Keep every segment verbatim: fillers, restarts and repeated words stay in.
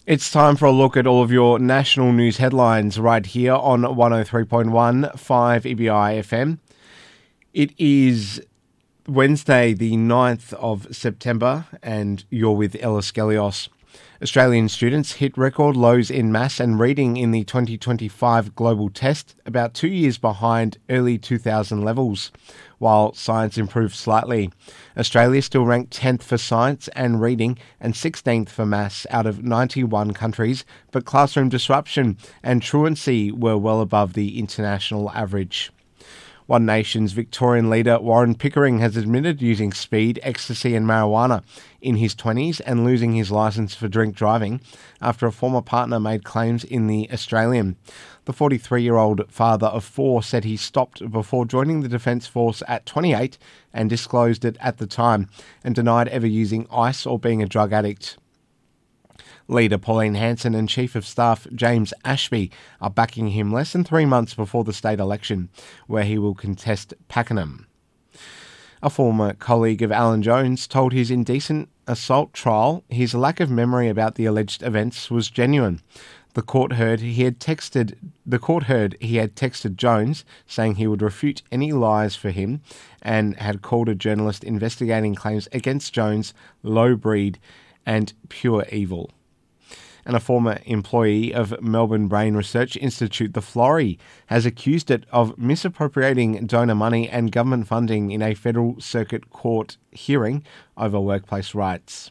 It's time for a look at all of your national news headlines right here on one oh three point one five E B I F M. It is Wednesday, the ninth of September, and you're with Ella Skelios. Australian students hit record lows in maths and reading in the twenty twenty-five global test, about two years behind early two thousand levels, while science improved slightly. Australia still ranked tenth for science and reading and sixteenth for maths out of ninety-one countries, but classroom disruption and truancy were well above the international average. One Nation's Victorian leader Warren Pickering has admitted using speed, ecstasy and marijuana in his twenties and losing his licence for drink driving after a former partner made claims in The Australian. The forty-three-year-old father of four said he stopped before joining the Defence Force at twenty-eight and disclosed it at the time, and denied ever using ice or being a drug addict. Leader Pauline Hanson and Chief of Staff James Ashby are backing him less than three months before the state election, where he will contest Pakenham. A former colleague of Alan Jones told his indecent assault trial his lack of memory about the alleged events was genuine. The court heard he had texted the court heard he had texted Jones saying he would refute any lies for him, and had called a journalist investigating claims against Jones low breed and pure evil. And a former employee of Melbourne Brain Research Institute, the Florey, has accused it of misappropriating donor money and government funding in a federal circuit court hearing over workplace rights.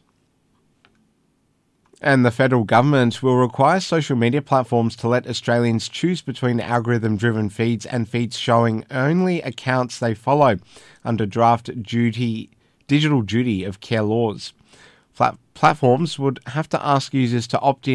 And the federal government will require social media platforms to let Australians choose between algorithm-driven feeds and feeds showing only accounts they follow under draft duty, digital duty of care laws. Platforms would have to ask users to opt in